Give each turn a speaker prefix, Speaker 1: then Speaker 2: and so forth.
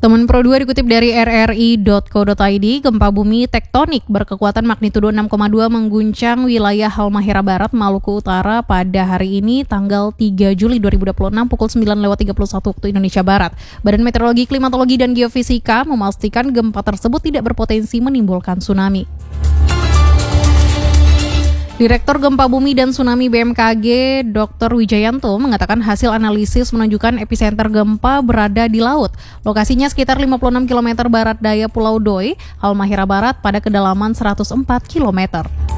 Speaker 1: Teman Pro 2 dikutip dari rri.co.id, gempa bumi tektonik berkekuatan magnitudo 6,2 mengguncang wilayah Halmahera Barat, Maluku Utara pada hari ini tanggal 3 Juli 2026 pukul 9.31 waktu Indonesia Barat. Badan Meteorologi, Klimatologi, dan Geofisika memastikan gempa tersebut tidak berpotensi menimbulkan tsunami. Direktur Gempa Bumi dan Tsunami BMKG, Dr. Wijayanto, mengatakan hasil analisis menunjukkan epicenter gempa berada di laut. Lokasinya sekitar 56 km barat daya Pulau Doi, Halmahera Barat pada kedalaman 104 km.